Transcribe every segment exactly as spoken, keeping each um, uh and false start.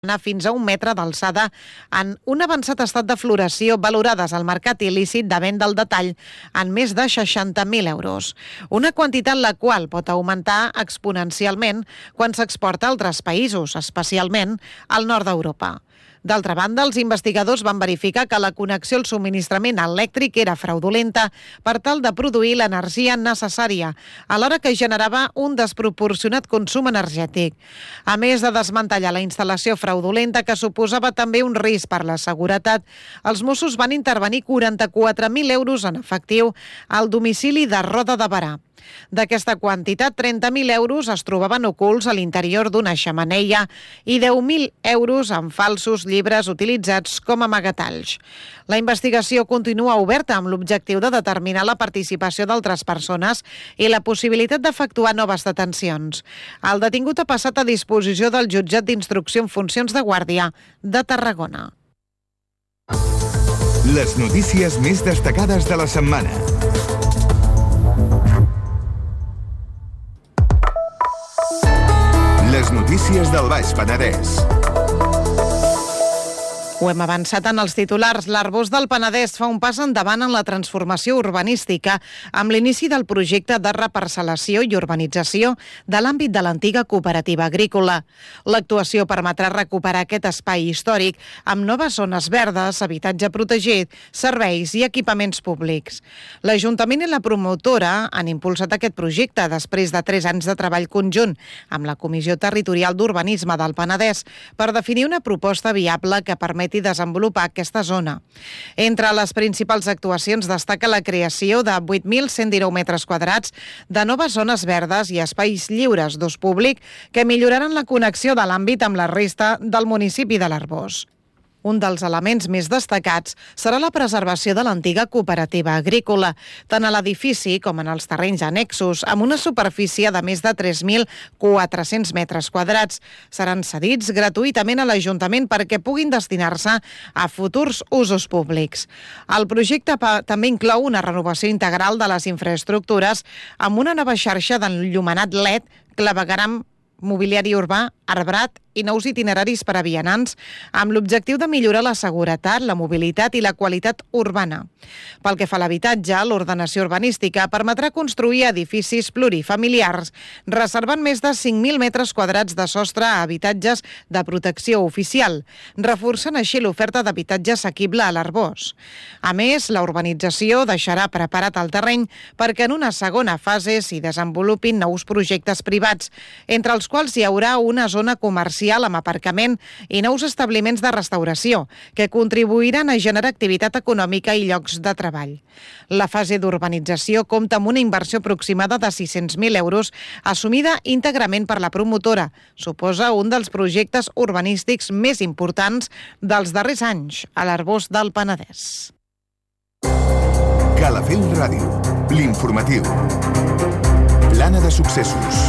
fins a un metre d'alçada en un avançat estat de floració, valorades al mercat il·lícit de venda al detall en més de seixanta mil euros. Una quantitat la qual pot augmentar exponencialment quan s'exporta a altres països, especialment al nord d'Europa. D'altra banda, els investigadors van verificar que la connexió al subministrament elèctric era fraudulenta per tal de produir l'energia necessària, alhora que generava un desproporcionat consum energètic. A més de desmantellar la instal·lació fraudulenta, que suposava també un risc per la seguretat, els Mossos van intervenir quaranta-quatre mil euros en efectiu al domicili de Roda de Berà. D'aquesta quantitat, trenta mil euros es trobaven ocults a l'interior d'una xemeneia i deu mil euros en falsos llibres utilitzats com a amagatalls. La investigació continua oberta amb l'objectiu de determinar la participació d'altres persones i la possibilitat d'efectuar noves detencions. El detingut ha passat a disposició del jutjat d'instrucció en funcions de guàrdia de Tarragona. Les notícies més destacades de la setmana. Les notícies del Baix Penedès. Ho hem avançat en els titulars. L'Arboç del Penedès fa un pas endavant en la transformació urbanística amb l'inici del projecte de reparcel·lació i urbanització de l'àmbit de l'antiga cooperativa agrícola. L'actuació permetrà recuperar aquest espai històric amb noves zones verdes, habitatge protegit, serveis i equipaments públics. L'Ajuntament i la promotora han impulsat aquest projecte després de tres anys de treball conjunt amb la Comissió Territorial d'Urbanisme del Penedès per definir una proposta viable que permeti i desenvolupar aquesta zona. Entre les principals actuacions destaca la creació de vuit mil cent dinou metres quadrats de noves zones verdes i espais lliures d'ús públic que milloraran la connexió de l'àmbit amb la resta del municipi de l'Arboç. Un dels elements més destacats serà la preservació de l'antiga cooperativa agrícola, tant a l'edifici com en els terrenys annexos, amb una superfície de més de tres mil quatre-cents metres quadrats. Seran cedits gratuïtament a l'Ajuntament perquè puguin destinar-se a futurs usos públics. El projecte també inclou una renovació integral de les infraestructures amb una nova xarxa d'enllumenat L E D, clavegueram, mobiliari urbà, arbrat i nous itineraris per a vianants amb l'objectiu de millorar la seguretat, la mobilitat i la qualitat urbana. Pel que fa a l'habitatge, l'ordenació urbanística permetrà construir edificis plurifamiliars, reservant més de cinc mil metres quadrats de sostre a habitatges de protecció oficial, reforçant així l'oferta d'habitatge assequible a l'Arboç. A més, la urbanització deixarà preparat el terreny perquè en una segona fase s'hi desenvolupin nous projectes privats, entre els quals hi haurà una zona comercial amb aparcament i nous establiments de restauració, que contribuiran a generar activitat econòmica i llocs de treball. La fase d'urbanització compta amb una inversió aproximada de sis-cents mil euros, assumida íntegrament per la promotora. Suposa un dels projectes urbanístics més importants dels darrers anys a l'Arboç del Penedès. Calafell Ràdio, l'informatiu. Plana de successos.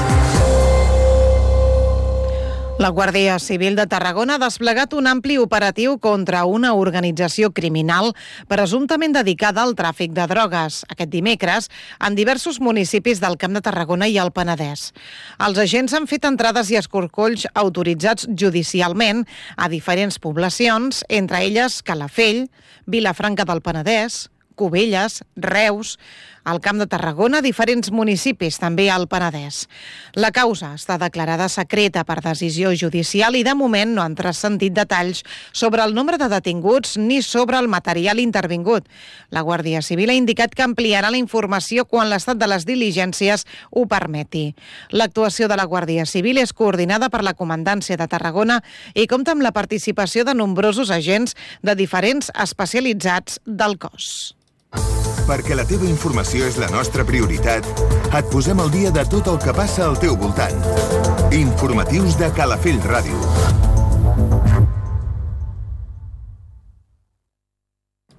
La Guàrdia Civil de Tarragona ha desplegat un ampli operatiu contra una organització criminal presumptament dedicada al tràfic de drogues, aquest dimecres, en diversos municipis del Camp de Tarragona i el Penedès. Els agents han fet entrades i escorcolls autoritzats judicialment a diferents poblacions, entre elles Calafell, Vilafranca del Penedès, Cubelles, Reus, al Camp de Tarragona, diferents municipis, també al Penedès. La causa està declarada secreta per decisió judicial i de moment no han transcendit detalls sobre el nombre de detinguts ni sobre el material intervingut. La Guàrdia Civil ha indicat que ampliarà la informació quan l'estat de les diligències ho permeti. L'actuació de la Guàrdia Civil és coordinada per la Comandància de Tarragona i compta amb la participació de nombrosos agents de diferents especialitzats del cos. Perquè la teva informació és la nostra prioritat, et posem al dia de tot el que passa al teu voltant. Informatius de Calafell Ràdio.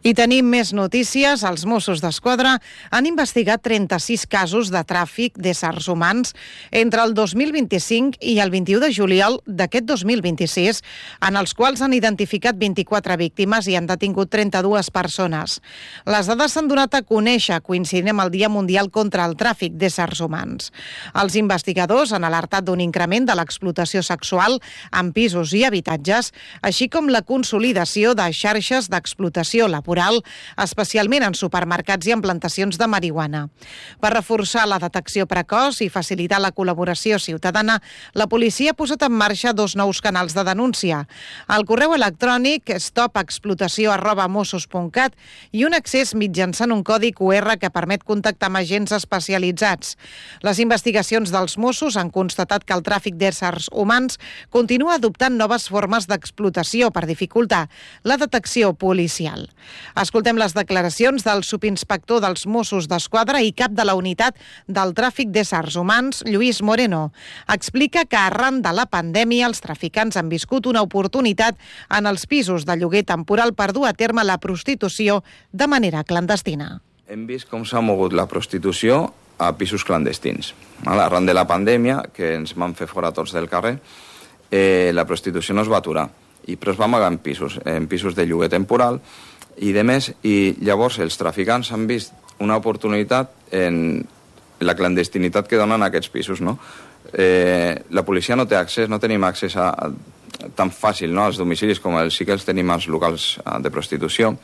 I tenim més notícies. Els Mossos d'Esquadra han investigat trenta-sis casos de tràfic d'éssers humans entre el dos mil vint-i-cinc i el vint-i-u de juliol d'aquest dos mil vint-i-sis, en els quals han identificat vint-i-quatre víctimes i han detingut trenta-dues persones. Les dades s'han donat a conèixer coincidint amb el Dia Mundial contra el Tràfic d'éssers humans. Els investigadors han alertat d'un increment de l'explotació sexual en pisos i habitatges, així com la consolidació de xarxes d'explotació laboral, especialment en supermercats i en plantacions de marihuana. Per reforçar la detecció precoç i facilitar la col·laboració ciutadana, la policia ha posat en marxa dos nous canals de denúncia: el correu electrònic stopexplotació arroba mossos punt cat i un accés mitjançant un codi cu erre que permet contactar amb agents especialitzats. Les investigacions dels Mossos han constatat que el tràfic d'éssers humans continua adoptant noves formes d'explotació per dificultar la detecció policial. Escoltem les declaracions del subinspector dels Mossos d'Esquadra i cap de la unitat del tràfic d'éssers humans, Lluís Moreno. Explica que arran de la pandèmia els traficants han viscut una oportunitat en els pisos de lloguer temporal per dur a terme la prostitució de manera clandestina. Hem vist com s'ha mogut la prostitució a pisos clandestins. Arran de la pandèmia, que ens van fer fora tots del carrer, eh, la prostitució no es va aturar, i però es va amagar en pisos, en pisos de lloguer temporal, i de més, i llavors els traficants han vist una oportunitat en la clandestinitat que donen aquests pisos, no? Eh, la policia no té accés, no tenim accés a, a, tan fàcil, no?, als domicilis com els, sí que els tenim als locals de prostitució.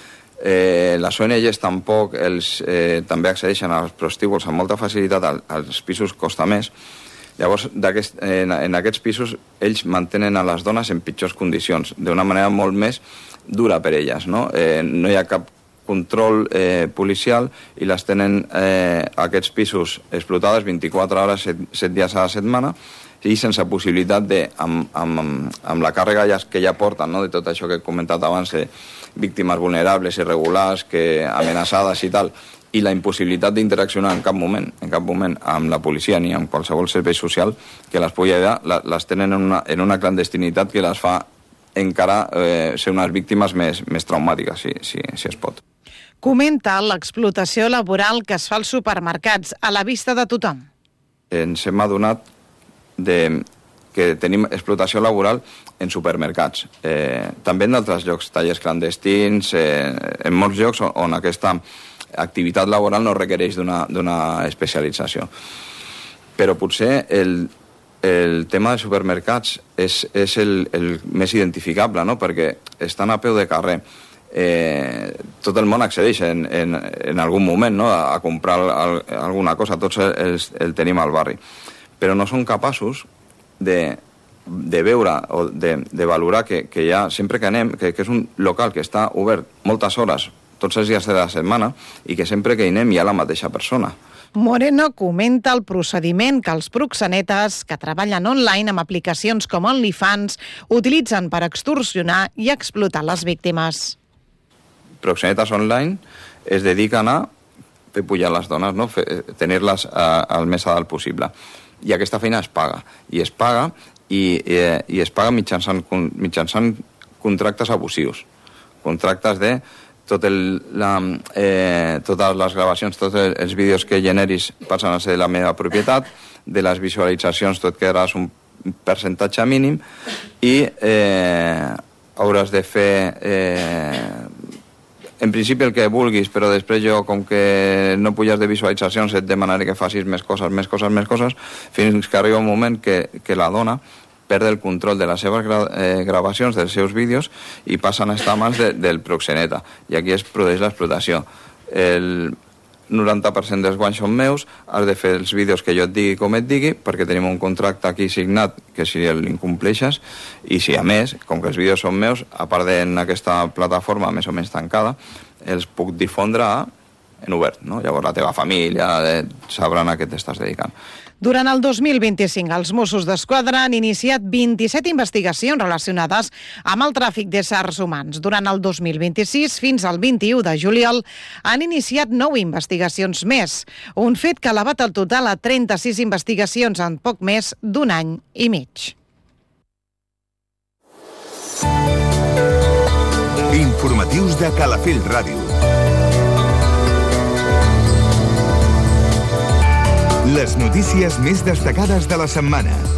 Eh, les O N Ges tampoc els, eh, també accedeixen als prostíbuls amb molta facilitat, als pisos costa més. Llavors, en, en aquests pisos, ells mantenen a les dones en pitjors condicions, d'una manera molt més dura per elles, no? Eh, no hi ha cap control eh, policial i les tenen eh, aquests pisos explotades vint-i-quatre hores, set dies a la setmana, i sense possibilitat de, amb, amb, amb la càrrega ja, que ja porten, no?, de tot això que he comentat abans, de víctimes vulnerables, irregulars, que amenaçades i tal, i la impossibilitat d'interaccionar en cap moment, en cap moment amb la policia ni amb qualsevol servei social que les pugui ajudar, les tenen en una, en una clandestinitat que les fa encara eh, ser unes víctimes més, més traumàtiques, si, si, si es pot. Comenta l'explotació laboral que es fa als supermercats a la vista de tothom. Ens hem adonat de que tenim explotació laboral en supermercats, eh, també en altres llocs, tallers clandestins, eh, en molts llocs on, on aquesta activitat laboral no requereix d'una especialització. Però potser el, el tema de supermercats és, és el, el més identificable, no?, perquè estan a peu de carrer. Eh, tot el món accedeix en, en, en algun moment, no?, a, a comprar al, alguna cosa, tots els, el tenim al barri. Però no són capaços de, de veure o de, de valorar que, que ja, sempre que anem, que, que és un local que està obert moltes hores, tots els dies de la setmana, i que sempre que hi anem hi ha la mateixa persona. Moreno comenta el procediment que els proxenetes que treballen online amb aplicacions com OnlyFans utilitzen per extorsionar i explotar les víctimes. Proxenetes online es dediquen a fer pujar les dones, no?, tenir-les al més a dalt possible. I aquesta feina es paga. I es paga, i, i, i es paga mitjançant, mitjançant contractes abusius. Contractes de tot el, la, eh, totes les gravacions, tots els vídeos que generis passen a ser de la meva propietat, de les visualitzacions tot quedaràs un percentatge mínim i eh, hauràs de fer eh, en principi el que vulguis, però després jo, com que no puges de visualitzacions, et demanaré que facis més coses, més coses, més coses, fins que arriba un moment que, que la dona perd el control de les seves gra eh, gravacions, dels seus vídeos, i passen a estar a mans de, del proxeneta. I aquí es produeix l'explotació. El noranta per cent dels guanys són meus, has de fer els vídeos que jo et digui com et digui, perquè tenim un contracte aquí signat que si l'incompleixes, i si a més, com que els vídeos són meus, a part d'aquesta plataforma més o menys tancada, els puc difondre en obert, no? Llavors la teva família eh, sabran a què t'estàs dedicant. Durant el dos mil vint-i-cinc, els Mossos d'Esquadra han iniciat vint-i-set investigacions relacionades amb el tràfic d'éssers humans. Durant el dos mil vint-i-sis, fins al vint-i-u de juliol, han iniciat nou investigacions més, un fet que ha elevat el total a trenta-sis investigacions en poc més d'un any i mig. Info informatius de Calafell Ràdio. Les notícies més destacades de la setmana.